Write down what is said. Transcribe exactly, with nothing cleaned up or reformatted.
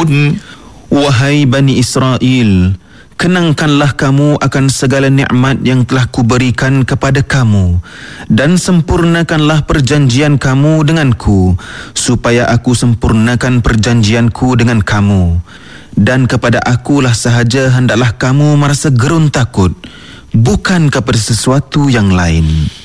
تعلمون. Wahai Bani Israel, kenangkanlah kamu akan segala nikmat yang telah kuberikan kepada kamu, dan sempurnakanlah perjanjian kamu denganku, supaya aku sempurnakan perjanjianku dengan kamu. Dan kepada akulah sahaja hendaklah kamu merasa gerun takut, bukan kepada sesuatu yang lain.